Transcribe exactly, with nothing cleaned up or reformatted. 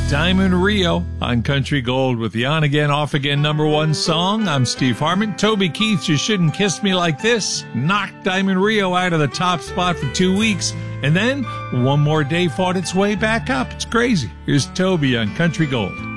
Diamond Rio on Country Gold with the On Again, Off Again number one song. I'm Steve Harmon. Toby Keith, You Shouldn't Kiss Me Like This, knocked Diamond Rio out of the top spot for two weeks. And then one more day fought its way back up. It's crazy. Here's Toby on Country Gold.